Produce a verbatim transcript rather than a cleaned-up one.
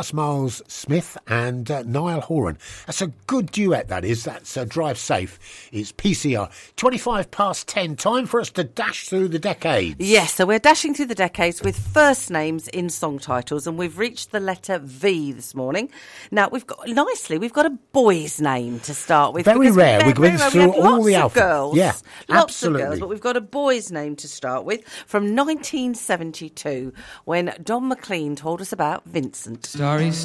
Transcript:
That's Miles Smith and uh, Niall Horan. That's a good duet, that is. That's uh, Drive Safe. It's P C R. twenty-five past ten. Time for us to dash through the decades. Yes, so we're dashing through the decades with first names in song titles, and we've reached the letter V this morning. Now, we've got, nicely, we've got a boy's name to start with. Very rare. Very, We're going very through rare. all the alphabet. Girls, yeah, lots absolutely. of girls, but we've got a boy's name to start with from nineteen seventy-two when Don McLean told us about Vincent. Starry